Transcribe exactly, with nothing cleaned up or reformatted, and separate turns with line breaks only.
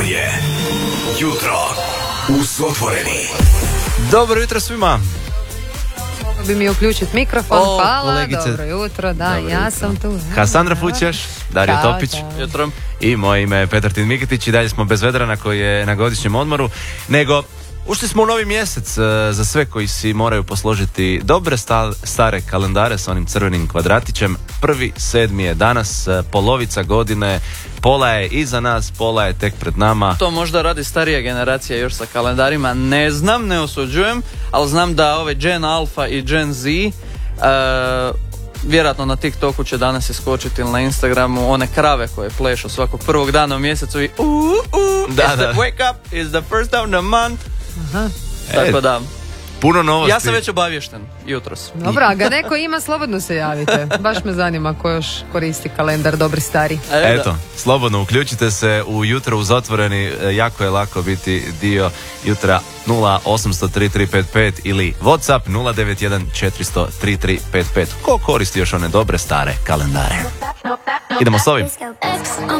je Jutro uz Otvoreni.
Dobro jutro svima.
Bi mi uključiti mikrofon,
O,
hvala,
kolegice.
dobro jutro, da,
Dobro
ja
jutro.
sam tu.
Kasandra Fućeš, Dario
Ćao,
Topić
ćao.
jutro. I moje ime je Petartin Miketić i dalje smo bez Vedrana koji je na godišnjem odmoru. Nego, ušli smo u novi mjesec uh, za sve koji si moraju posložiti dobre sta- stare kalendare s onim crvenim kvadratićem. Prvi sedmi je danas, uh, polovica godine, pola je iza nas, pola je tek pred nama.
To možda radi starija generacija još sa kalendarima, ne znam, ne osuđujem, ali znam da ove Gen Alpha i Gen Z uh, vjerojatno na TikToku će danas iskočiti ili na Instagramu one krave koje plešu svakog prvog dana u mjesecu i uh, uh,
Da,
it's
da.
the wake up, it's the first of the month.
Aha.
Tako da,
Puno novosti.
ja sam već obavješten jutros.
Dobro, a ga neko ima, slobodno se javite. Baš me zanima ko još koristi kalendar dobri stari.
E, da.
Eto, slobodno uključite se u Jutro uz Otvoreni, e, jako je lako biti dio jutra. Nula osam nula tri tri pet pet ili WhatsApp nula devet jedan četiri nula nula tri tri pet pet. Ko koristi još one dobre stare kalendare? Idemo s ovim.
Ex, I'm